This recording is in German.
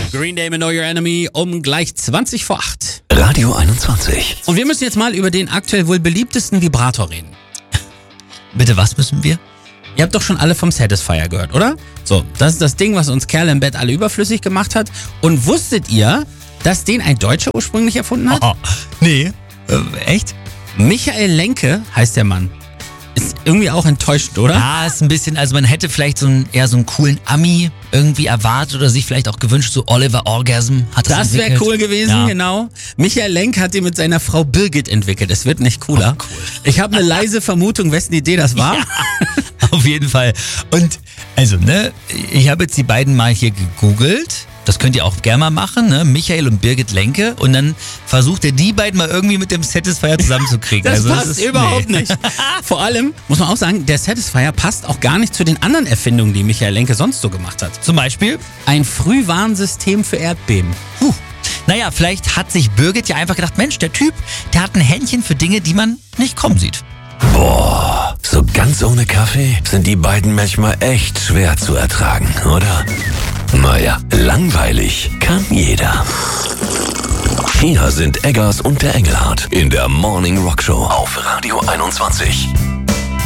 Green Day mit Know Your Enemy um gleich 20 vor 8. Radio 21. Und wir müssen jetzt mal über den aktuell wohl beliebtesten Vibrator reden. Bitte, was müssen wir? Ihr habt doch schon alle vom Satisfier gehört, oder? So, das ist das Ding, was uns Kerle im Bett alle überflüssig gemacht hat. Und wusstet ihr, dass den ein Deutscher ursprünglich erfunden hat? Oh, nee. Echt? Michael Lenke heißt der Mann. Ist irgendwie auch enttäuschend, oder? Ja, ist ein bisschen, also man hätte vielleicht eher so einen coolen Ami irgendwie erwartet oder sich vielleicht auch gewünscht, so Oliver Orgasm hat Das wäre entwickelt. cool gewesen, Ja. genau. Michael Lenk hat den mit seiner Frau Birgit entwickelt. Es wird nicht cooler. Oh, cool. Ich habe eine leise Vermutung, wessen Idee das war. Ja, auf jeden Fall. Und also, ich habe jetzt die beiden mal hier gegoogelt. Das könnt ihr auch gerne mal machen, ne? Michael und Birgit Lenke. Und dann versucht ihr die beiden mal irgendwie mit dem Satisfier zusammenzukriegen. Das also, passt überhaupt nicht. Vor allem muss man auch sagen, der Satisfier passt auch gar nicht zu den anderen Erfindungen, die Michael Lenke sonst so gemacht hat. Zum Beispiel? Ein Frühwarnsystem für Erdbeben. Naja, vielleicht hat sich Birgit ja einfach gedacht, Mensch, der Typ, der hat ein Händchen für Dinge, die man nicht kommen sieht. Boah, so ganz ohne Kaffee sind die beiden manchmal echt schwer zu ertragen, oder? Naja, langweilig kann jeder. Hier sind Eggers und der Engelhardt in der Morning Rock Show auf Radio 21.